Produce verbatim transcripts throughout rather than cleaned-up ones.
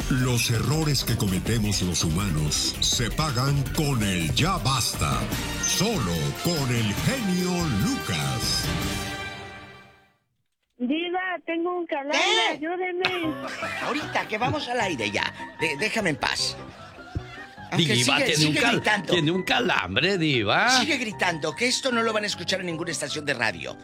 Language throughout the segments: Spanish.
Los errores que cometemos los humanos se pagan con el ya basta. Solo con el genio Lucas. Diva, tengo un calambre, ¿Eh? ayúdeme. Ahorita que vamos al aire ya. De- déjame en paz. Aunque Diva, sigue, tiene, sigue un cal- gritando. tiene un calambre, Diva. Sigue gritando, que esto no lo van a escuchar en ninguna estación de radio.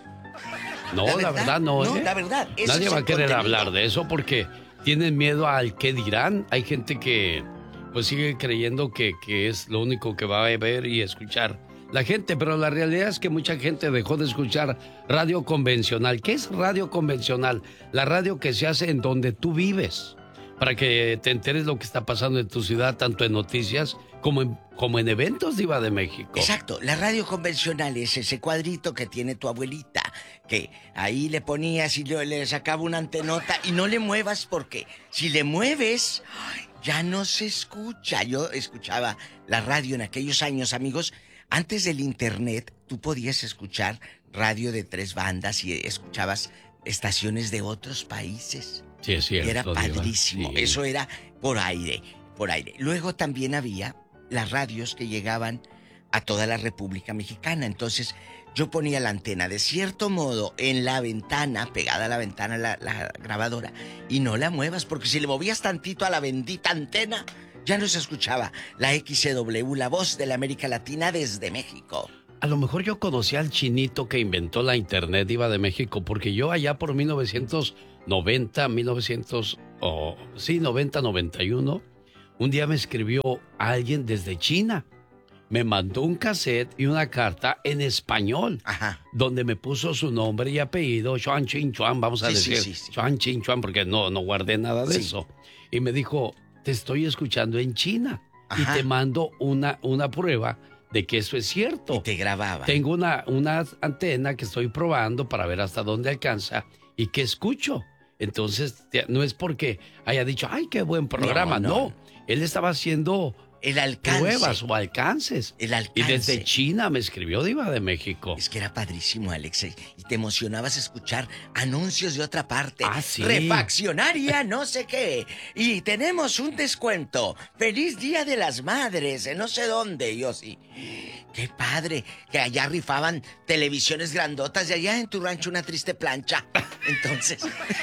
No, La la verdad, verdad, no. no, ¿eh? la verdad, ese Nadie es va el a querer contenido. hablar de eso porque tienen miedo al qué dirán. Hay gente que pues sigue creyendo que, que es lo único que va a ver y escuchar la gente, pero la realidad es que mucha gente dejó de escuchar radio convencional. ¿Qué es radio convencional? La radio que se hace en donde tú vives, para que te enteres lo que está pasando en tu ciudad, tanto en noticias como en, como en eventos, Diva de México. Exacto, la radio convencional es ese cuadrito que tiene tu abuelita, que ahí le ponías y le, le sacaba una antenota y no le muevas porque si le mueves, ay, ya no se escucha. Yo escuchaba la radio en aquellos años, amigos. Antes del internet, tú podías escuchar radio de tres bandas y escuchabas estaciones de otros países. Sí, es cierto, Y era Diva. padrísimo. Sí. Eso era por aire, por aire. Luego también había las radios que llegaban a toda la República Mexicana. Entonces, yo ponía la antena de cierto modo en la ventana, pegada a la ventana la, la grabadora, y no la muevas, porque si le movías tantito a la bendita antena, ya no se escuchaba la X C W, la voz de la América Latina desde México. A lo mejor yo conocí al chinito que inventó la internet, Diva de México, porque yo allá por mil novecientos noventa, mil novecientos, oh, sí, noventa, noventa y uno, un día me escribió alguien desde China. Me mandó un cassette y una carta en español, Ajá. donde me puso su nombre y apellido, Chuan Chin Chuan, vamos a Sí, sí, decir, sí, sí. Chuan Chin Chuan, porque no, no guardé nada de Sí. eso. Y me dijo, te estoy escuchando en China Ajá. y te mando una, una prueba de que eso es cierto. Y te grababa. Tengo una, una antena que estoy probando para ver hasta dónde alcanza y que escucho. Entonces, te- no es porque haya dicho, ay, qué buen programa. No, No, no. él estaba haciendo El alcance. pruebas o alcances. El Y alcance. desde China me escribió Diva de México. Es que era padrísimo, Alex. Y te emocionabas escuchar anuncios de otra parte. Ah, sí. Refaccionaria, no sé qué. Y tenemos un descuento. Feliz Día de las Madres, en no sé dónde. Y yo sí. Qué padre. Que allá rifaban televisiones grandotas y allá en tu rancho una triste plancha. Entonces.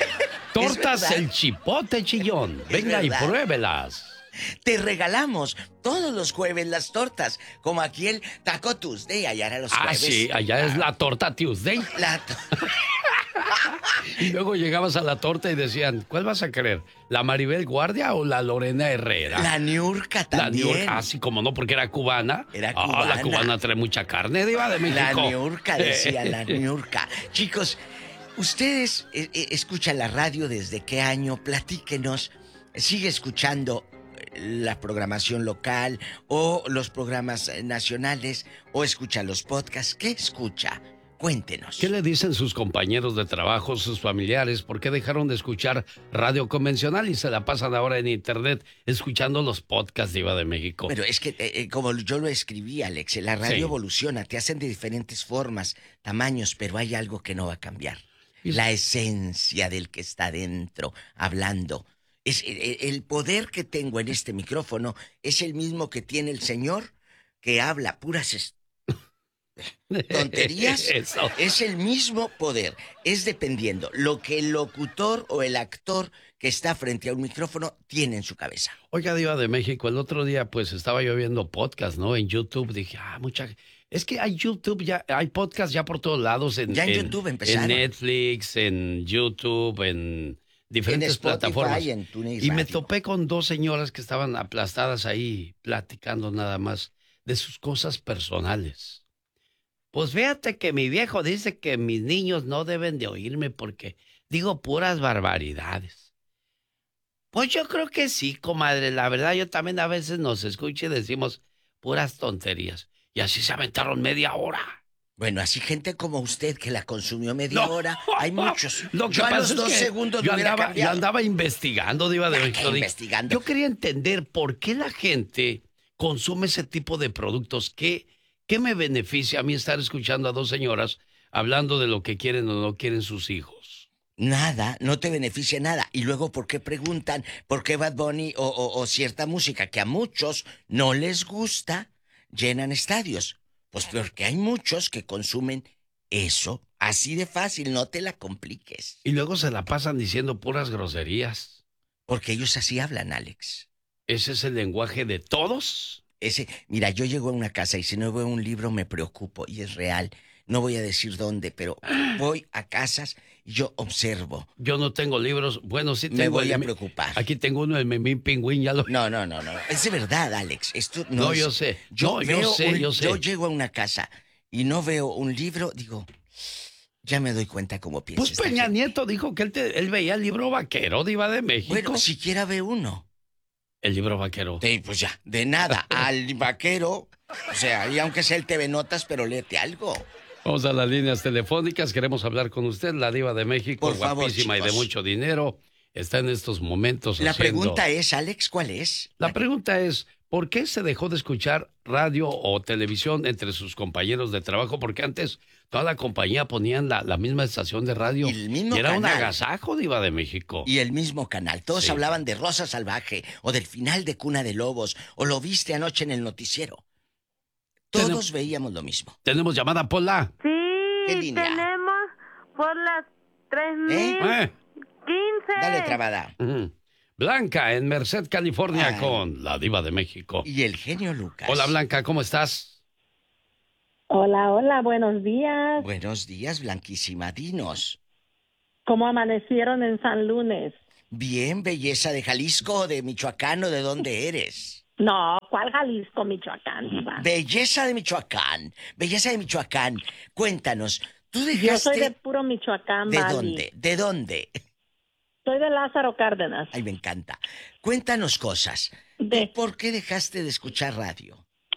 Tortas es verdad. el chipote chillón. Es Venga y verdad. pruébelas. Te regalamos todos los jueves las tortas. Como aquí el Taco Tuesday. Allá era los Ah, jueves. sí, allá es la torta Tuesday. La to- Y luego llegabas a la torta y decían, ¿cuál vas a querer? ¿La Maribel Guardia o la Lorena Herrera? La Niurka La también. New York, así como no, porque era cubana. Era Ah, cubana. la cubana trae mucha carne, Diva de La México. Niurka, decía la Niurka. Chicos, ustedes eh, eh, escuchan la radio desde qué año, platíquenos. ¿Sigue escuchando eh, la programación local o los programas eh, nacionales o escucha los podcasts? ¿Qué escucha? Cuéntenos. ¿Qué le dicen sus compañeros de trabajo, sus familiares? ¿Por qué dejaron de escuchar radio convencional y se la pasan ahora en internet escuchando los podcasts, Diva de México? Pero es que, eh, eh, como yo lo escribí, Alex, la radio Sí. evoluciona, te hacen de diferentes formas, tamaños, pero hay algo que no va a cambiar. Y- La esencia del que está dentro, hablando. Es, el, el poder que tengo en este micrófono es el mismo que tiene el señor que habla puras est- tonterías. Eso. Es el mismo poder. Es dependiendo lo que el locutor o el actor que está frente a un micrófono tiene en su cabeza. Oiga, Diva de México, el otro día pues estaba yo viendo podcast, ¿no? En YouTube dije, ah, mucha... Es que hay YouTube ya, hay podcast ya por todos lados. En, Ya en YouTube empezaron. En Netflix, en YouTube, en diferentes En Spotify, plataformas. en TuneIn Y me Radio. topé con dos señoras que estaban aplastadas ahí, platicando nada más de sus cosas personales. Pues fíjate que mi viejo dice que mis niños no deben de oírme porque digo puras barbaridades. Pues yo creo que sí, comadre. La verdad, yo también a veces nos escucho y decimos puras tonterías. Y así se aventaron media hora. Bueno, así gente como usted que la consumió media No. hora, hay muchos. Lo que Yo a pasa los es dos que segundos yo me hubiera andaba, yo cambiado. andaba investigando, Diva de Ya, México. ¿qué Dije, investigando? Yo quería entender por qué la gente consume ese tipo de productos. ¿Qué, qué me beneficia a mí estar escuchando a dos señoras hablando de lo que quieren o no quieren sus hijos? nada, no te beneficia nada. Y luego, ¿por qué preguntan por qué Bad Bunny o, o, o cierta música que a muchos no les gusta llenan estadios? Pues porque hay muchos que consumen eso. Así de fácil, no te la compliques. Y luego se la pasan diciendo puras groserías. Porque ellos así hablan, Alex. ¿Ese es el lenguaje de todos? Ese, mira, yo llego a una casa y si no veo un libro me preocupo y es real. No voy a decir dónde, pero voy a casas y yo observo. Yo no tengo libros. Bueno, sí tengo. Me voy el, a preocupar. Aquí tengo uno, el Memín Pingüín, ya lo... No, no, no, no. Es de verdad, Alex. Esto no, No, es... yo sé. Yo, no, veo yo sé, un... yo sé. Yo llego a una casa y no veo un libro, digo, ya me doy cuenta cómo piensa. Pues Peña gente. Nieto dijo que él, te, él veía el libro vaquero, Diva de México. Bueno, siquiera ve uno. El libro vaquero. Sí, pues ya, de nada, al vaquero, o sea, y aunque sea el T V Notas, pero léete algo. Vamos a las líneas telefónicas, queremos hablar con usted, la Diva de México, Por favor, guapísima y de chicos. mucho dinero, está en estos momentos La haciendo... pregunta es, Alex, ¿cuál es? La pregunta es, ¿por qué se dejó de escuchar radio o televisión entre sus compañeros de trabajo? Porque antes toda la compañía ponían la, la misma estación de radio. Y el mismo y era un canal. agasajo, Diva de México. Y el mismo canal. Todos Sí. hablaban de Rosa Salvaje o del final de Cuna de Lobos o lo viste anoche en el noticiero. Todos Tenemos- veíamos lo mismo. Tenemos llamada, Pola. Sí, ¿Qué línea? tenemos por las tres mil ¿Eh? quince. Dale trabada. Ujú. Blanca, en Merced, California, Ay. con la Diva de México. Y el genio Lucas. Hola, Blanca, ¿cómo estás? Hola, hola, buenos días. Buenos días, Blanquísima. Dinos. ¿Cómo amanecieron en San Lunes? Bien, belleza de Jalisco o de Michoacán o de dónde eres. No, ¿cuál Jalisco, Michoacán, diva? Belleza de Michoacán. Belleza de Michoacán. Cuéntanos, tú dejaste... Yo soy de puro Michoacán, ¿De Bali. dónde? ¿De dónde? Soy de Lázaro Cárdenas. Ay, me encanta. Cuéntanos cosas. De- ¿Tú ¿Por qué dejaste de escuchar radio?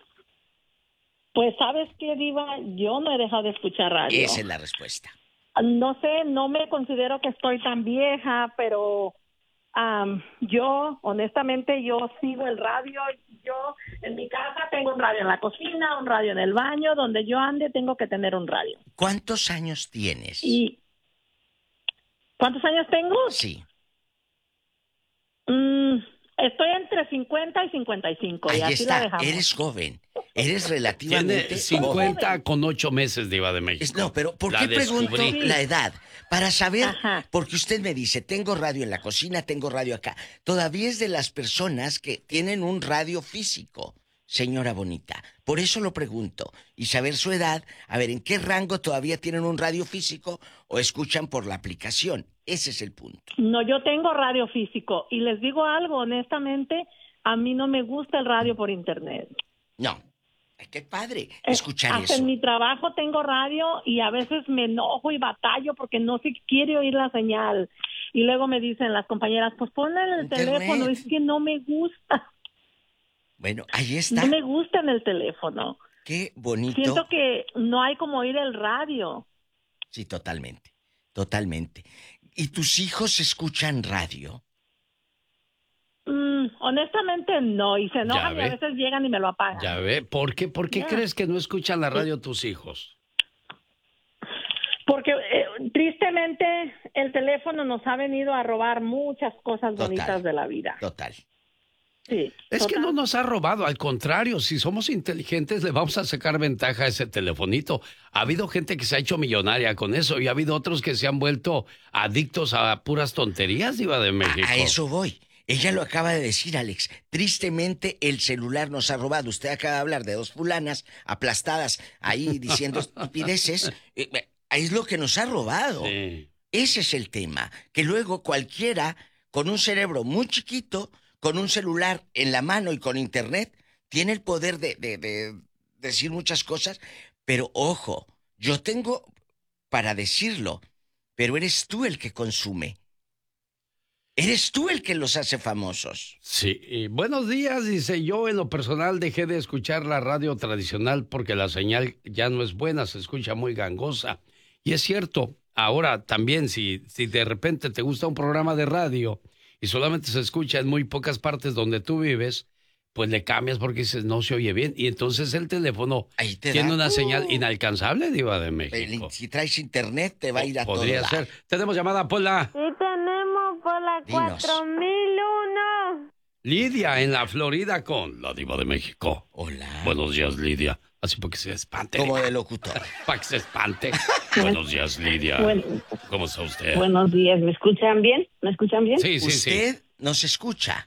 Pues, ¿sabes qué, diva? Yo no he dejado de escuchar radio. Esa es la respuesta. No sé, no me considero que estoy tan vieja, pero am, yo, honestamente, yo sigo el radio. Yo, en mi casa, tengo un radio en la cocina, un radio en el baño. Donde yo ande, tengo que tener un radio. ¿Cuántos años tienes? ¿Y cuántos años tengo? Sí. Mm, estoy entre cincuenta y cincuenta y cinco. y Ahí así la está. dejamos. Eres joven. Eres Tiene relativamente joven. cincuenta con ocho meses, Diva de México. Es- No, pero ¿por La qué pregunto descubrí. la edad? Para saber, Ajá. porque usted me dice, tengo radio en la cocina, tengo radio acá. Todavía es de las personas que tienen un radio físico, señora bonita. Por eso lo pregunto. Y saber su edad, a ver, ¿en qué rango todavía tienen un radio físico o escuchan por la aplicación? Ese es el punto. No, yo tengo radio físico. Y les digo algo, honestamente, a mí no me gusta el radio por internet. No. Ay, qué padre Eh, escuchar Hasta eso. en mi trabajo tengo radio y a veces me enojo y batallo porque no se quiere oír la señal. Y luego me dicen las compañeras, pues ponla en el Internet. teléfono. Es que no me gusta. Bueno, ahí está. No me gusta en el teléfono. Qué bonito. Siento que no hay como oír el radio. Sí, totalmente. Totalmente. ¿Y tus hijos escuchan radio? Mm, honestamente no, y se enojan y ve. a veces llegan y me lo apagan. Ya ve, ¿por qué, por qué Ya. crees que no escuchan la radio tus hijos? Porque eh, tristemente el teléfono nos ha venido a robar muchas cosas Total. bonitas de la vida. Total. Sí, Es que total. no nos ha robado, al contrario, si somos inteligentes le vamos a sacar ventaja a ese telefonito. Ha habido gente que se ha hecho millonaria con eso y ha habido otros que se han vuelto adictos a puras tonterías, Diva de México. A, a eso voy. Ella lo acaba de decir, Alex. Tristemente, el celular nos ha robado. Usted acaba de hablar de dos fulanas aplastadas ahí diciendo estupideces. Eh, eh, es lo que nos ha robado. Sí. Ese es el tema. Que luego cualquiera con un cerebro muy chiquito, con un celular en la mano y con internet, tiene el poder de, de, de decir muchas cosas. Pero ojo, yo tengo para decirlo, pero eres tú el que consume. Eres tú el que los hace famosos. Sí, y buenos días, dice, yo en lo personal dejé de escuchar la radio tradicional porque la señal ya no es buena, se escucha muy gangosa. Y es cierto, ahora también si, si de repente te gusta un programa de radio y solamente se escucha en muy pocas partes donde tú vives, pues le cambias porque dices, no se oye bien. Y entonces el teléfono tiene da, una uh, señal inalcanzable, Diva de México. Si traes internet, te va a ir a todo. Podría ser. Tenemos llamada, Pola. Sí, tenemos por la cuatro mil uno. Lidia, en la Florida, con la Diva de México. Hola. Buenos días, Lidia. Así porque se espante. Como de locutor. Para que se espante. Buenos días, Lidia. Bueno, ¿Cómo está usted? Buenos días. ¿Me escuchan bien? ¿Me escuchan bien? Sí, sí, ¿Usted sí. nos escucha?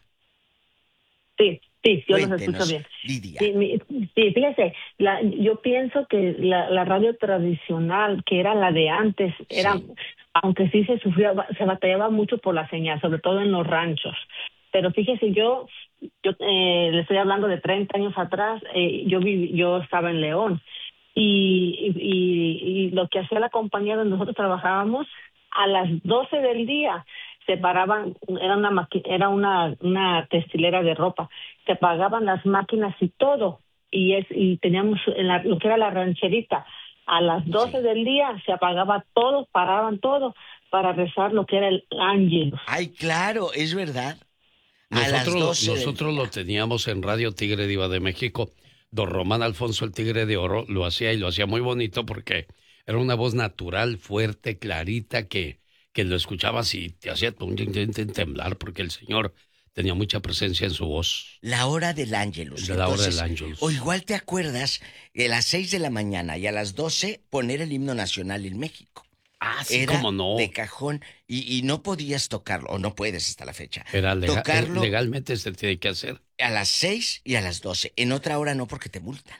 Sí, sí, yo los Cuéntenos, escucho bien. Lidia. Sí, mi- sí, fíjese, la, yo pienso que la, la radio tradicional, que era la de antes, era, Sí. aunque sí se sufría, se batallaba mucho por la señal, sobre todo en los ranchos. Pero fíjese, yo, yo eh, le estoy hablando de treinta años atrás, eh, yo viví, yo estaba en León. Y, y, y lo que hacía la compañía donde nosotros trabajábamos, a las doce del día se paraban, era una maqui- era una, una textilera de ropa, se apagaban las máquinas y todo, y es y teníamos en la, lo que era la rancherita, a las doce Sí. del día se apagaba todo, paraban todo para rezar lo que era el ángel. Ay, claro, es verdad. A las Nosotros, doce del nosotros lo día. teníamos en Radio Tigre, Diva de México. Don Román Alfonso, el Tigre de Oro, lo hacía y lo hacía muy bonito porque era una voz natural, fuerte, clarita, que, que lo escuchabas y te hacía temblar porque el señor tenía mucha presencia en su voz. La hora del Ángelus. De la hora Entonces, del Ángelus. O igual te acuerdas, a las seis de la mañana y a las doce poner el himno nacional en México. Ah, sí, Era cómo no. de cajón y, y no podías tocarlo, o no puedes hasta la fecha. Era lega- tocarlo legalmente se tiene que hacer. a las seis y a las doce. En otra hora no, porque te multan.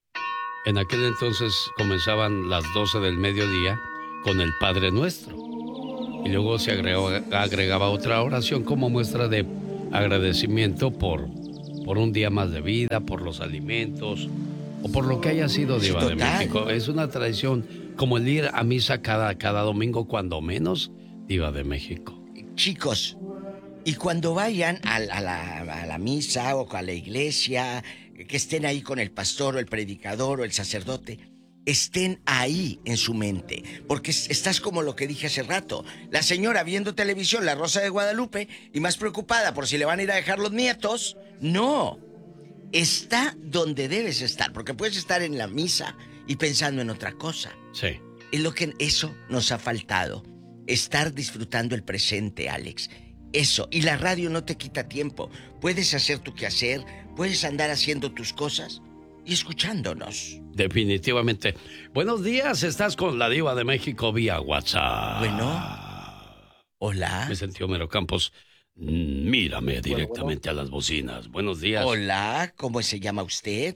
En aquel entonces comenzaban las doce del mediodía con el Padre Nuestro. Y luego se agregó- agregaba otra oración como muestra de agradecimiento por, por un día más de vida, por los alimentos o por lo que haya sido, Sí, Diva de total. México. Es una tradición como el ir a misa cada, cada domingo, cuando menos, Diva de México. Chicos, y cuando vayan a, a la, a la misa o a la iglesia, que estén ahí con el pastor o el predicador o el sacerdote, estén ahí en su mente, porque es- estás como lo que dije hace rato, la señora viendo televisión, La Rosa de Guadalupe, y más preocupada por si le van a ir a dejar los nietos. No, está donde debes estar, porque puedes estar en la misa y pensando en otra cosa. Sí. Es lo que eso nos ha faltado, estar disfrutando el presente, Alex. Eso, y la radio no te quita tiempo. Puedes hacer tu quehacer, puedes andar haciendo tus cosas y escuchándonos. Definitivamente. Buenos días, estás con la Diva de México vía WhatsApp. Bueno. Hola. Me sentí Homero Campos. Mm, Mírame directamente a las bocinas. Buenos días. Hola, ¿cómo se llama usted?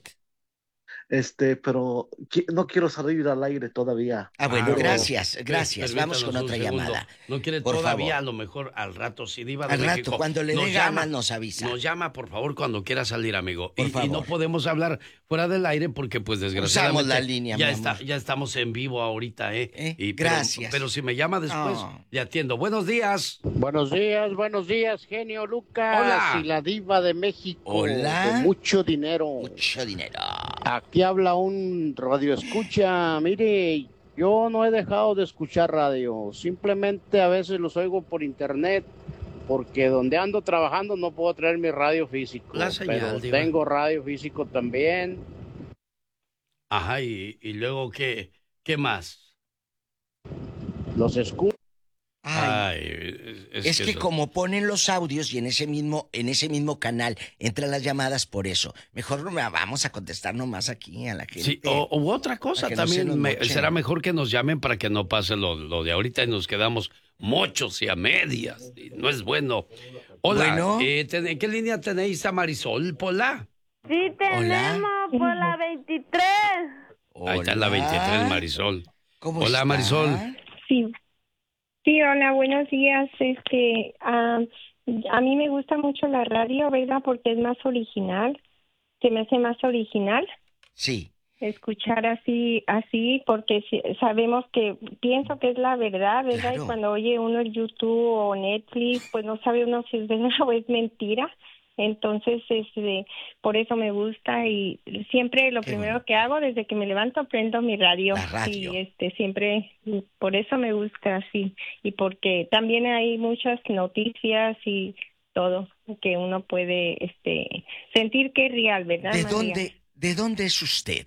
Este, pero qui- no quiero salir al aire todavía. Ah, bueno, Pero- gracias, gracias. Permítanos Vamos con un otra segundo. llamada. No quiere Por todavía, favor. a lo mejor al rato, si Diva de Al rato, México cuando le nos dé llama, ganas, nos avisa. Nos llama, por favor, cuando quiera salir, amigo. Por Y, y favor. no podemos hablar fuera del aire porque, pues, desgraciadamente... la línea, ya, mi está, amor. ya estamos en vivo ahorita, ¿eh? ¿Eh? Y, pero- Gracias. Pero, si me llama después, No. le atiendo. Buenos días. Buenos días, buenos días, genio Lucas. Hola. Y la diva de México. Hola. Con mucho dinero. Mucho dinero. Aquí habla un radio escucha. Mire, yo no he dejado de escuchar radio. Simplemente a veces los oigo por internet. Porque donde ando trabajando no puedo traer mi radio físico. La señal, pero diva. tengo radio físico también. Ajá, y, y luego, ¿qué, qué más? Los escucho. Ay, Ay, es, que, eso- como ponen los audios y en ese mismo en ese mismo canal entran las llamadas, por eso. Mejor no me- vamos a contestar nomás aquí a la gente. Sí, o, u otra cosa Para que no se también, nos me- mochen. será mejor que nos llamen para que no pase lo, lo de ahorita y nos quedamos mochos y a medias. Y no es bueno. Hola, Bueno. eh, ten- ¿en qué línea tenéis a Marisol, Pola? Sí, tenemos por la veintitrés. Ahí está la Hola. veintitrés, Marisol. ¿Cómo Hola, está? Marisol. Sí. Sí, hola, buenos días. Este, ah, a mí me gusta mucho la radio, ¿verdad? Porque es más original. Se me hace más original Sí. escuchar así, así, porque si- sabemos que, pienso que es la verdad, ¿verdad? Claro. Y cuando oye uno el YouTube o Netflix, pues no sabe uno si es verdad o es mentira. Entonces, este, por eso me gusta y siempre lo Qué primero bueno. que hago desde que me levanto prendo mi radio. La radio. Y este, siempre, por eso me gusta así. Y porque también hay muchas noticias y todo, que uno puede este sentir que es real, ¿verdad, ¿De María? dónde, de dónde es usted?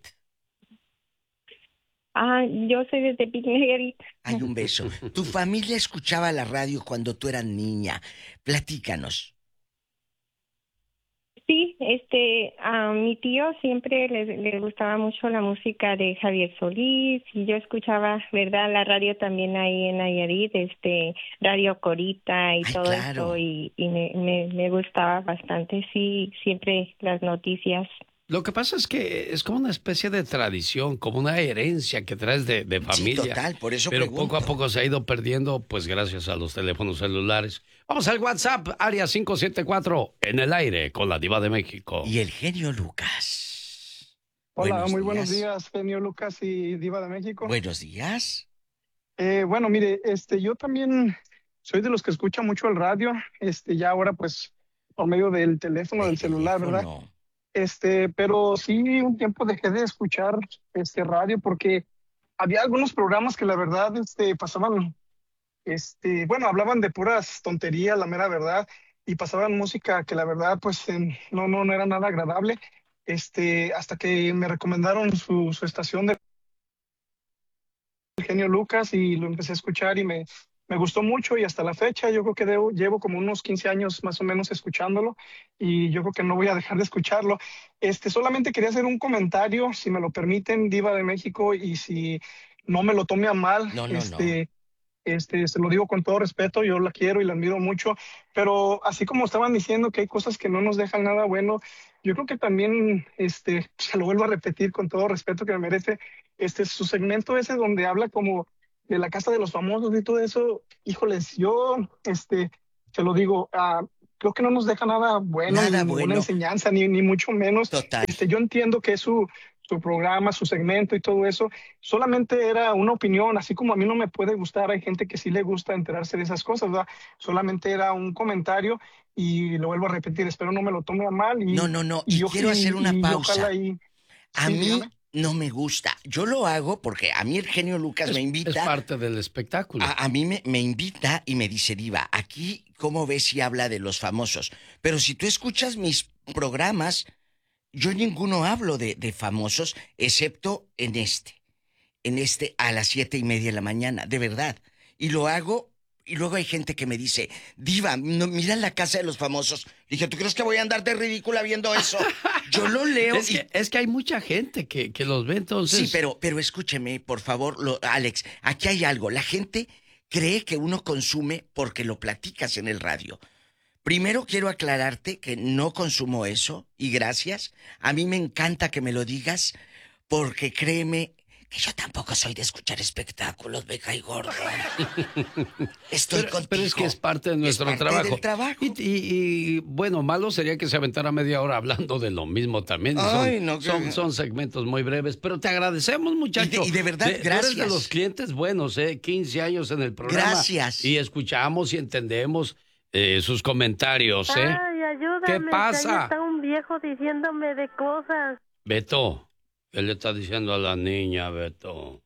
Ah, yo soy de Tepic, Nayarit. Hay un beso. ¿Tu familia escuchaba la radio cuando tú eras niña? Platícanos. Sí, este, a mi tío siempre le, le gustaba mucho la música de Javier Solís y yo escuchaba, ¿verdad? La radio también ahí en Nayarit, este, Radio Corita y Ay, todo claro. eso y, y me, me, me gustaba bastante, sí, siempre las noticias. Lo que pasa es que es como una especie de tradición, como una herencia que traes de, de familia. Sí, total, por eso Pero pregunto. poco a poco se ha ido perdiendo, pues gracias a los teléfonos celulares. Vamos al WhatsApp, área cinco siete cuatro, en el aire, con la Diva de México. Y el genio Lucas. Hola, Buenos muy días. buenos días, genio Lucas y Diva de México. Buenos días. Eh, bueno, mire, este, yo también soy de los que escucha mucho el radio, este, ya ahora pues por medio del teléfono, El del celular, ¿verdad? teléfono. Este, pero sí un tiempo dejé de escuchar este radio porque había algunos programas que la verdad este, pasaban, este, bueno, hablaban de puras tonterías, la mera verdad, y pasaban música que la verdad pues en- no, no, no era nada agradable, este, hasta que me recomendaron su, su estación de genio Lucas y lo empecé a escuchar y me, me gustó mucho y hasta la fecha yo creo que debo- llevo como unos quince años más o menos escuchándolo y yo creo que no voy a dejar de escucharlo. Este, solamente quería hacer un comentario, si me lo permiten, Diva de México, y si no me lo tome a mal, No, no, este, este, se lo digo con todo respeto, yo la quiero y la admiro mucho, pero así como estaban diciendo que hay cosas que no nos dejan nada bueno, yo creo que también, este, se lo vuelvo a repetir con todo respeto que me merece, este, su segmento ese donde habla como de la casa de los famosos y todo eso, híjoles, yo, este, se lo digo, ah, creo que no nos deja nada bueno, Nada ni ninguna bueno. enseñanza, ni, ni mucho menos. Total. Este, yo entiendo que es su, su programa, su segmento y todo eso, solamente era una opinión, así como a mí no me puede gustar, hay gente que sí le gusta enterarse de esas cosas, ¿verdad? Solamente era un comentario y lo vuelvo a repetir, espero no me lo tome a mal. Y, No, no, no. y Y yo- quiero hacer una y pausa. ojalá y- A sí, mí dígame. no me gusta. Yo lo hago porque a mí el genio Lucas Es, me es invita. parte del espectáculo. A, a mí me, me invita y me dice, Diva, aquí, ¿cómo ves si habla de los famosos? Pero si tú escuchas mis programas, yo en ninguno hablo de, de famosos, excepto en este. En este a las siete y media de la mañana, de verdad. Y lo hago, y luego hay gente que me dice, Diva, no, mira la casa de los famosos. Dije, ¿tú crees que voy a andar de ridícula viendo eso? Yo lo leo Es y... que, es que hay mucha gente que, que los ve, entonces. Sí, pero, pero escúcheme, por favor, lo, Alex, aquí hay algo. La gente cree que uno consume porque lo platicas en el radio. Primero quiero aclararte que no consumo eso, y gracias. A mí me encanta que me lo digas, porque créeme que yo tampoco soy de escuchar espectáculos, me cae gordo. Estoy pero, contigo. pero es que es parte de nuestro Es parte trabajo. del trabajo. Y, y- y, bueno, malo sería que se aventara media hora hablando de lo mismo también. Ay, son, no, que- son, son segmentos muy breves, pero te agradecemos, muchacho. Y de- y de verdad, tú eres de gracias. los clientes buenos, ¿eh? quince años en el programa. Gracias. Y escuchamos y entendemos eh, sus comentarios, ¿eh? Ay, ayúdame. ¿Qué pasa? Que ahí está un viejo diciéndome de cosas. Beto, ¿qué le está diciendo a la niña, Beto?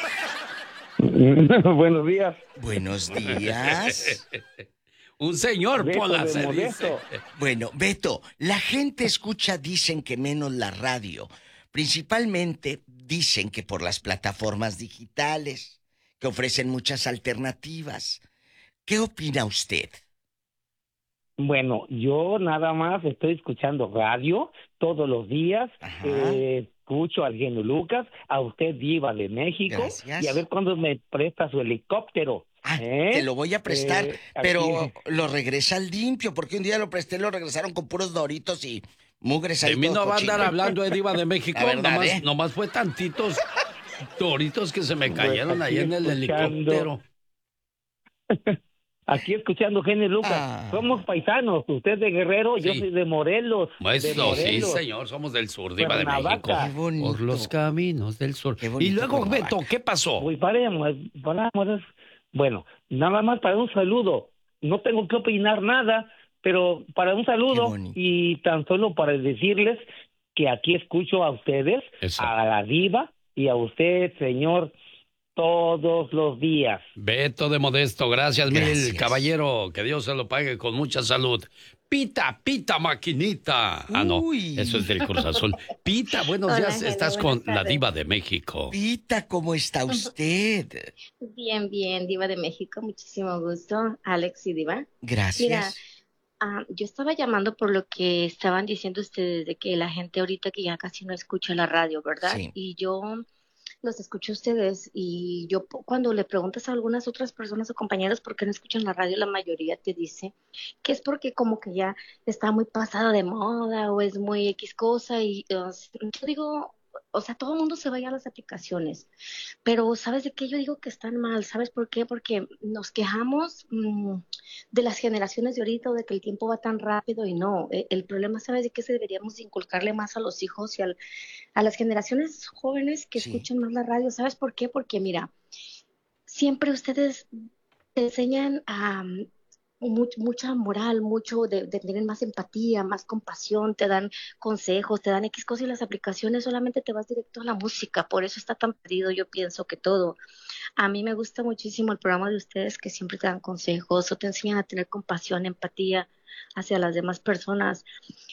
Buenos días. Buenos días. Un señor, Beto Pola, de se Modesto. dice. Bueno, Beto, la gente escucha, dicen que menos la radio. Principalmente dicen que por las plataformas digitales, que ofrecen muchas alternativas. ¿Qué opina usted? Bueno, yo nada más estoy escuchando radio todos los días. Ajá. Eh, escucho al genio Lucas, a usted Diva de México. Gracias. Y a ver cuándo me presta su helicóptero. Ah, ¿eh? te lo voy a prestar, Eh, pero aquí- lo regresa limpio, porque un día lo presté, lo regresaron con puros doritos y mugres ahí. De mí todo no va a cochino. andar hablando de Diva de México, La verdad, nomás, ¿eh? nomás fue tantitos toritos que se me Pues cayeron ahí aquí en el escuchando. helicóptero. Aquí escuchando genio Lucas. Ah. Somos paisanos. Usted de Guerrero, yo Sí. soy de Morelos. de Maestro, sí, Morelos. señor, somos del sur, Diva de Cuernavaca. México. Qué bonito. Por los caminos del sur. Qué bonito Y luego, Cuernavaca. Beto, ¿qué pasó? Pues paremos, paramos. Bueno, nada más para un saludo. No tengo que opinar nada, pero para un Qué saludo bonito. y tan solo para decirles que aquí escucho a ustedes, Eso. a la Diva y a usted, señor, todos los días. Beto de Modesto, gracias, Gracias. mil, caballero, que Dios se lo pague con mucha salud. Pita, pita, maquinita. Ah, no, Uy. eso es del Cruz Azul. Pita, buenos Hola, días, Ángela, estás buenas con la tardes. diva de México. Pita, ¿cómo está usted? Bien, bien, Diva de México, muchísimo gusto, Alex y Diva. Gracias. Mira, ah, yo estaba llamando por lo que estaban diciendo ustedes de que la gente ahorita que ya casi no escucha la radio, ¿verdad? Sí. Y yo los escucho a ustedes y yo po- cuando le preguntas a algunas otras personas o compañeros por qué no escuchan la radio, la mayoría te dice que es porque como que ya está muy pasada de moda o es muy X cosa y uh, yo digo, o sea, todo el mundo se vaya a las aplicaciones. Pero ¿sabes de qué? Yo digo que están mal. ¿Sabes por qué? Porque nos quejamos mm, de las generaciones de ahorita o de que el tiempo va tan rápido y no. Eh, El problema, ¿sabes de qué? Se deberíamos inculcarle más a los hijos y al- a las generaciones jóvenes que Sí. escuchan más la radio. ¿Sabes por qué? Porque mira, siempre ustedes te enseñan a mm, mu- mucha moral, mucho de, de tener más empatía, más compasión, te dan consejos, te dan X cosas y las aplicaciones solamente te vas directo a la música, por eso está tan perdido, yo pienso que todo. A mí me gusta muchísimo el programa de ustedes que siempre te dan consejos o te enseñan a tener compasión, empatía hacia las demás personas.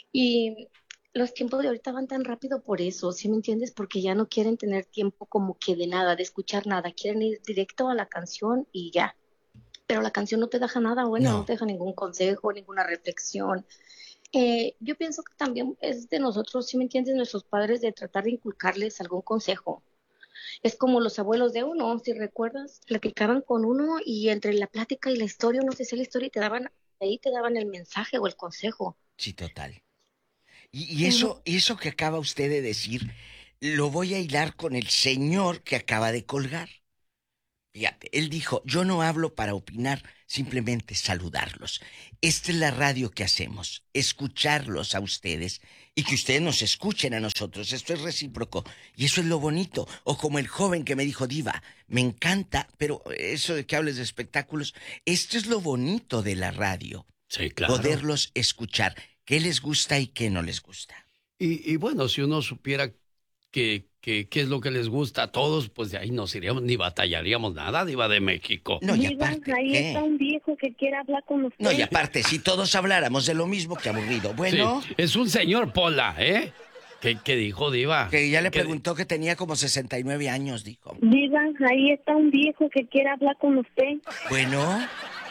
Y los tiempos de ahorita van tan rápido por eso, ¿sí me entiendes? Porque ya no quieren tener tiempo como que de nada, de escuchar nada, quieren ir directo a la canción y ya. Pero la canción no te deja nada bueno, no, No. te deja ningún consejo, ninguna reflexión. Eh, yo pienso que también es de nosotros, ¿sí me entiendes? Nuestros padres de tratar de inculcarles algún consejo. Es como los abuelos de uno, si recuerdas, platicaban con uno y entre la plática y la historia, uno te hacía la historia y te daban, ahí te daban el mensaje o el consejo. Sí, total. Y, y eso, y eso que acaba usted de decir, lo voy a hilar con el señor que acaba de colgar. Fíjate, él dijo, yo no hablo para opinar, simplemente saludarlos. Esta es la radio que hacemos, escucharlos a ustedes y que ustedes nos escuchen a nosotros. Esto es recíproco y eso es lo bonito. O como el joven que me dijo, Diva, me encanta, pero eso de que hables de espectáculos, esto es lo bonito de la radio. Sí, claro. Poderlos escuchar, qué les gusta y qué no les gusta. Y, y bueno, si uno supiera que, que, qué es lo que les gusta a todos, pues de ahí no iríamos ni batallaríamos nada, diva de México. No, y Diva, aparte, ahí ¿qué? está un viejo que quiere hablar con usted. No, y aparte, si todos habláramos de lo mismo, qué aburrido. Bueno, Sí, es un señor Pola, ¿eh? ¿Qué, qué dijo, diva? que ya le ¿Qué- preguntó que tenía como sesenta y nueve años, dijo. Diva, ahí está un viejo que quiere hablar con usted. Bueno,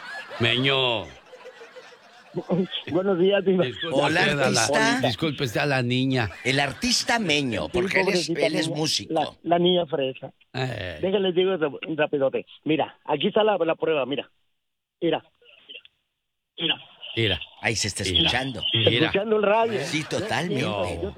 Meño. Buenos días, Diva. Disculpe Hola, usted a la- artista. disculpe usted a la niña. el artista Meño, porque Sí, él es, pobrecita él es niña, músico. La, la niña fresa. Eh, Déjenles digo rap- rapidote. Mira, aquí está la, la prueba, mira. Mira. Mira. mira, Ahí se está Mira. escuchando. mira. Escuchando el radio. Sí, totalmente. No.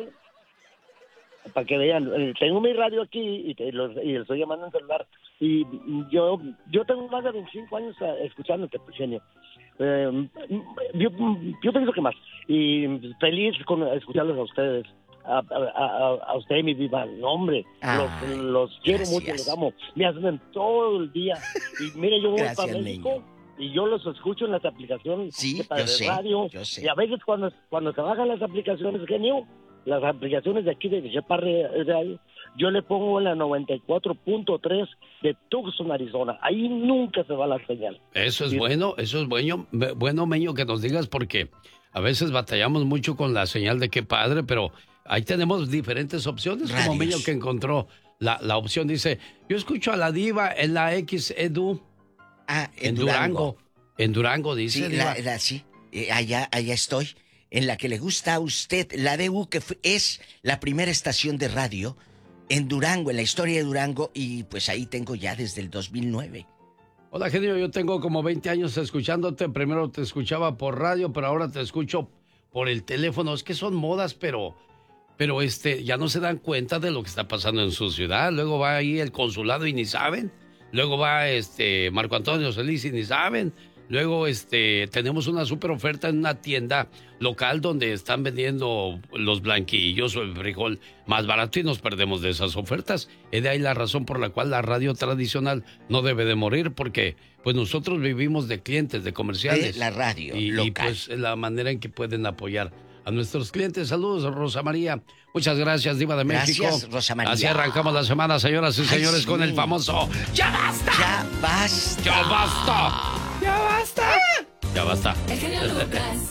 Para que vean, eh, tengo mi radio aquí y, te, los, y le estoy llamando en celular. Y yo yo tengo más de veinticinco años eh, escuchándote, pues, genio. Eh, yo, yo pienso que más. Y feliz con escucharlos a ustedes. A, a, a, a usted, mi diva. No, hombre, Ay, los, los quiero gracias. mucho, los amo. Me hacen todo el día. Y mire, yo voy Gracias, para México. Meño. Y yo los escucho en las aplicaciones Sí, de, para yo de sé, radio. yo sé. Y a veces cuando, cuando trabajan las aplicaciones, genio, las aplicaciones de aquí de Cheparre Radio, yo le pongo en la noventa y cuatro punto tres de Tucson, Arizona. Ahí nunca se va la señal. Eso es Sí. bueno, eso es bueno, be- bueno, Meño, que nos digas porque a veces batallamos mucho con la señal de qué padre, pero ahí tenemos diferentes opciones, como Radios. Meño que encontró la, la opción. Dice, yo escucho a la diva en la X Edu, Ah, en, en Durango. Durango. En Durango, dice. Sí, diva. la, la- sí. Eh, allá, allá estoy. En la que le gusta a usted, la D U, que fue- es la primera estación de radio en Durango, en la historia de Durango, y pues ahí tengo ya desde el dos mil nueve. Hola, genio, yo tengo como veinte años escuchándote. Primero te escuchaba por radio, pero ahora te escucho por el teléfono. Es que son modas, pero, pero este, ya no se dan cuenta de lo que está pasando en su ciudad. Luego va ahí el consulado y ni saben. Luego va este Marco Antonio Solís y ni saben. Luego este tenemos una super oferta en una tienda local donde están vendiendo los blanquillos o el frijol más barato y nos perdemos de esas ofertas. Es de ahí la razón por la cual la radio tradicional no debe de morir, porque pues nosotros vivimos de clientes, de comerciales. De la radio y, y, local. pues la manera en que pueden apoyar a nuestros clientes. Saludos, Rosa María. Muchas gracias, diva de México. Gracias, Rosa María. Así arrancamos la semana, señoras y Ay, señores, sí. con el famoso ¡Ya basta! ¡Ya basta! ¡Ya basta! ¡Ya basta! ¡Ya basta! El genio Lucas.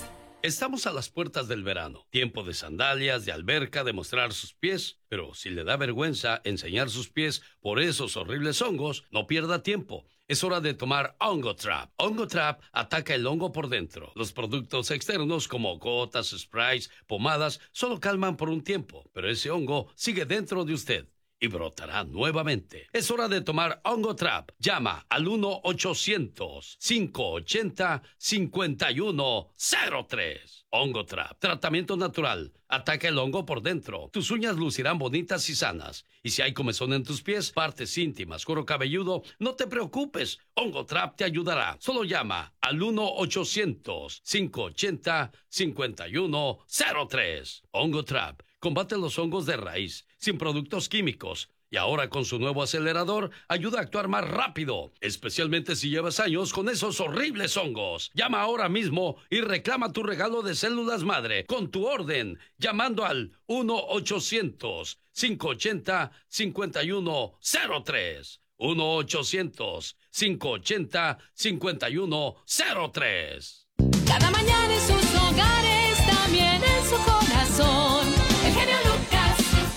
Estamos a las puertas del verano, tiempo de sandalias, de alberca, de mostrar sus pies, pero si le da vergüenza enseñar sus pies por esos horribles hongos, no pierda tiempo. Es hora de tomar Ongotrap. Ongotrap ataca el hongo por dentro. Los productos externos como gotas, sprays, pomadas, solo calman por un tiempo, pero ese hongo sigue dentro de usted y brotará nuevamente. Es hora de tomar Ongotrap. Llama al uno ochocientos, cinco ochenta, cincuenta y uno cero tres. Ongotrap, tratamiento natural. Ataca el hongo por dentro. Tus uñas lucirán bonitas y sanas. Y si hay comezón en tus pies, partes íntimas, cuero cabelludo, no te preocupes. Ongotrap te ayudará. Solo llama al uno ochocientos, cinco ochenta, cincuenta y uno cero tres. Ongotrap combate los hongos de raíz, sin productos químicos. Y ahora con su nuevo acelerador, ayuda a actuar más rápido, especialmente si llevas años con esos horribles hongos. Llama ahora mismo y reclama tu regalo de células madre con tu orden, llamando al uno ochocientos, cinco ochenta, cincuenta y uno cero tres. uno ochocientos, cinco ochenta, cincuenta y uno cero tres. Cada mañana en sus hogares, también en su corazón. El genio Lucas.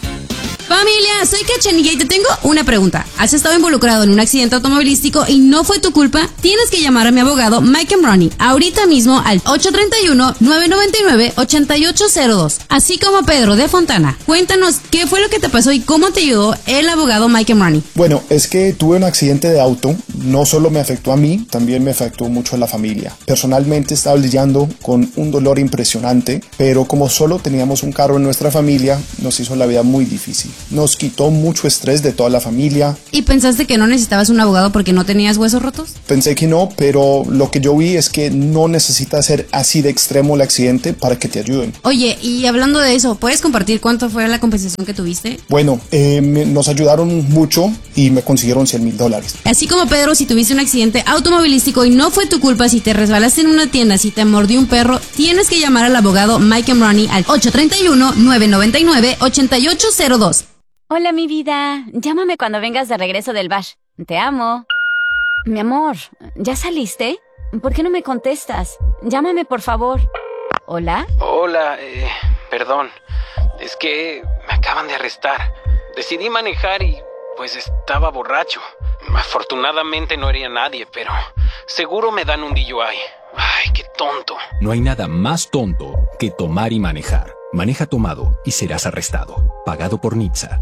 Familia, soy Cachanilla y te tengo una pregunta. ¿Has estado involucrado en un accidente automovilístico y no fue tu culpa? Tienes que llamar a mi abogado Mike Emrani ahorita mismo al ocho tres uno, nueve nueve nueve, ocho ocho cero dos. Así como Pedro de Fontana. Cuéntanos qué fue lo que te pasó y cómo te ayudó el abogado Mike Emrani. Bueno, es que tuve un accidente de auto. No solo me afectó a mí, también me afectó mucho a la familia. Personalmente estaba lidiando con un dolor impresionante, pero como solo teníamos un carro en nuestra familia, nos hizo la vida muy difícil. Nos quitó mucho estrés de toda la familia. ¿Y pensaste que no necesitabas un abogado porque no tenías huesos rotos? Pensé que no, pero lo que yo vi es que no necesita ser así de extremo el accidente para que te ayuden. Oye, y hablando de eso, ¿puedes compartir cuánto fue la compensación que tuviste? Bueno, eh, me, nos ayudaron mucho y me consiguieron cien mil dólares. Así como Pedro, si tuviste un accidente automovilístico y no fue tu culpa, si te resbalaste en una tienda, si te mordió un perro, tienes que llamar al abogado Mike Emrani al ocho tres uno, nueve nueve nueve, ocho ocho cero dos. Hola, mi vida. Llámame cuando vengas de regreso del bash. Te amo. Mi amor, ¿ya saliste? ¿Por qué no me contestas? Llámame, por favor. ¿Hola? Hola, eh, perdón. Es que me acaban de arrestar. Decidí manejar y, pues, estaba borracho. Afortunadamente no hería a nadie, pero seguro me dan un D U I. Ay, qué tonto. No hay nada más tonto que tomar y manejar. Maneja tomado y serás arrestado. Pagado por N H T S A.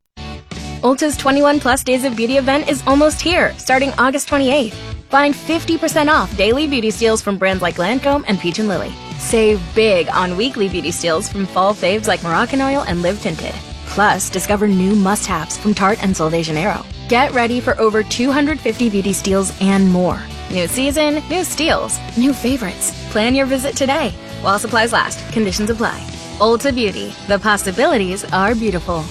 Ulta's twenty-one plus Days of Beauty event is almost here, starting August twenty-eighth. Find fifty percent off daily beauty steals from brands like Lancome and Peach and Lily. Save big on weekly beauty steals from fall faves like Moroccan Oil and Live Tinted. Plus, discover new must-haves from Tarte and Sol de Janeiro. Get ready for over two hundred fifty beauty steals and more. New season, new steals, new favorites. Plan your visit today. While supplies last, conditions apply. Ulta Beauty, the possibilities are beautiful.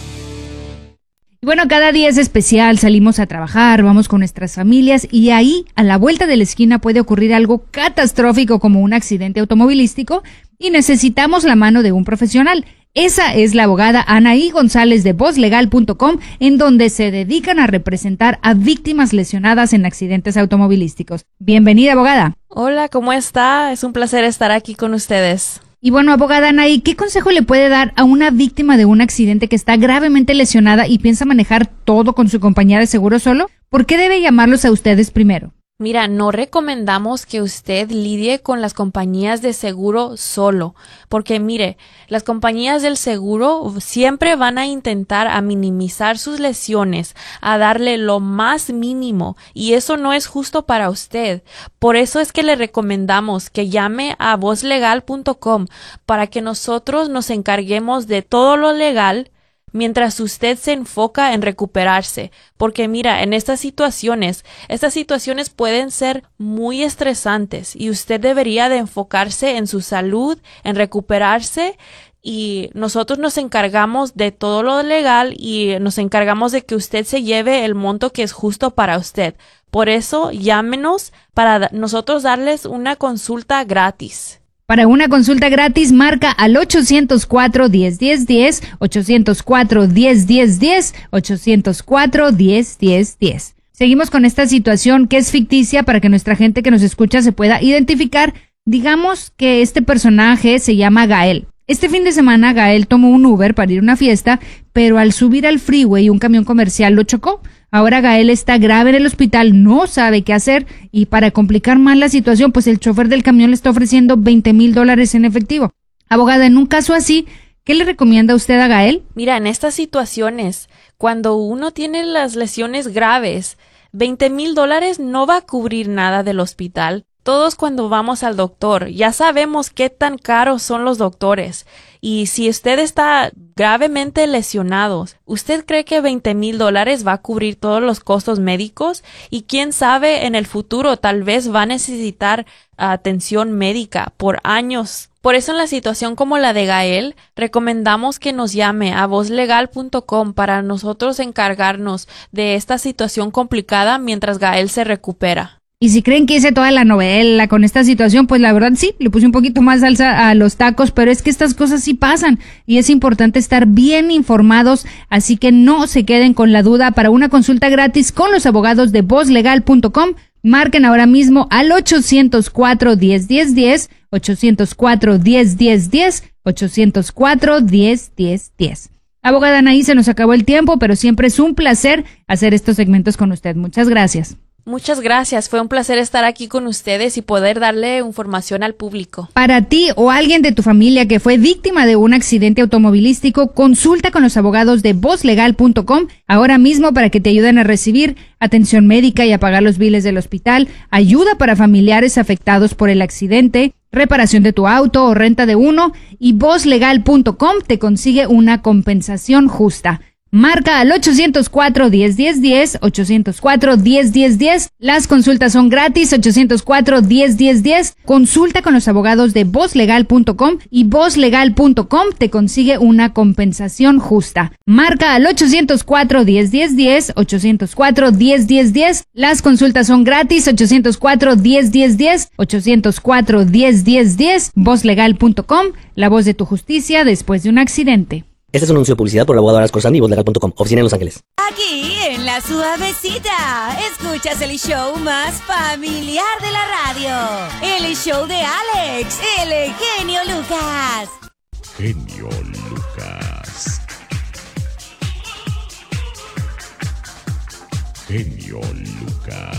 Bueno, cada día es especial, salimos a trabajar, vamos con nuestras familias y ahí, a la vuelta de la esquina, puede ocurrir algo catastrófico como un accidente automovilístico y necesitamos la mano de un profesional. Esa es la abogada Anaí González de voz legal punto com, en donde se dedican a representar a víctimas lesionadas en accidentes automovilísticos. Bienvenida, abogada. Hola, ¿cómo está? Es un placer estar aquí con ustedes. Y bueno, abogada Anaí, ¿qué consejo le puede dar a una víctima de un accidente que está gravemente lesionada y piensa manejar todo con su compañía de seguro solo? ¿Por qué debe llamarlos a ustedes primero? Mira, no recomendamos que usted lidie con las compañías de seguro solo, porque mire, las compañías del seguro siempre van a intentar a minimizar sus lesiones, a darle lo más mínimo, y eso no es justo para usted. Por eso es que le recomendamos que llame a voz legal punto com para que nosotros nos encarguemos de todo lo legal mientras usted se enfoca en recuperarse, porque mira, en estas situaciones, estas situaciones pueden ser muy estresantes y usted debería de enfocarse en su salud, en recuperarse, y nosotros nos encargamos de todo lo legal y nos encargamos de que usted se lleve el monto que es justo para usted. Por eso, llámenos para nosotros darles una consulta gratis. Para una consulta gratis, marca al ocho cero cuatro, diez, diez, diez, ocho cero cuatro, diez, diez, diez, ocho cero cuatro, diez, diez, diez. Seguimos con esta situación que es ficticia para que nuestra gente que nos escucha se pueda identificar. Digamos que este personaje se llama Gael. Este fin de semana Gael tomó un Uber para ir a una fiesta, pero al subir al freeway un camión comercial lo chocó. Ahora Gael está grave en el hospital, no sabe qué hacer y para complicar más la situación, pues el chofer del camión le está ofreciendo veinte mil dólares en efectivo. Abogada, en un caso así, ¿qué le recomienda usted a Gael? Mira, en estas situaciones, cuando uno tiene las lesiones graves, veinte mil dólares no va a cubrir nada del hospital. Todos cuando vamos al doctor ya sabemos qué tan caros son los doctores y si usted está gravemente lesionado, ¿usted cree que veinte mil dólares va a cubrir todos los costos médicos? Y quién sabe, en el futuro tal vez va a necesitar atención médica por años. Por eso en la situación como la de Gael, recomendamos que nos llame a voz legal punto com para nosotros encargarnos de esta situación complicada mientras Gael se recupera. Y si creen que hice toda la novela con esta situación, pues la verdad sí, le puse un poquito más salsa a los tacos, pero es que estas cosas sí pasan y es importante estar bien informados, así que no se queden con la duda. Para una consulta gratis con los abogados de voz legal punto com, marquen ahora mismo al ochocientos cuatro, diez, diez, diez, ochocientos cuatro, diez, diez, diez, ochocientos cuatro, diez, diez, diez. Abogada Anaí, se nos acabó el tiempo, pero siempre es un placer hacer estos segmentos con usted. Muchas gracias. Muchas gracias, fue un placer estar aquí con ustedes y poder darle información al público. Para ti o alguien de tu familia que fue víctima de un accidente automovilístico, consulta con los abogados de voz legal punto com ahora mismo para que te ayuden a recibir atención médica y a pagar los biles del hospital, ayuda para familiares afectados por el accidente, reparación de tu auto o renta de uno, y voz legal punto com te consigue una compensación justa. Marca al ochocientos cuatro, diez, diez, diez, ochocientos cuatro, diez, diez, diez. Las consultas son gratis, ochocientos cuatro, diez, diez, diez. Consulta con los abogados de voz legal punto com y voz legal punto com te consigue una compensación justa. Marca al ochocientos cuatro, diez, diez, diez, ochocientos cuatro, diez, diez, diez. Las consultas son gratis, ochocientos cuatro, diez, diez, diez, ochocientos cuatro, diez, diez, diez. voz legal punto com, la voz de tu justicia después de un accidente. Este es un anuncio de publicidad por el abogado Aras Corsani y voz legal punto com, oficina en Los Ángeles. Aquí en La Suavecita, escuchas el show más familiar de la radio. El show de Alex, el genio Lucas. Genio Lucas. Genio Lucas.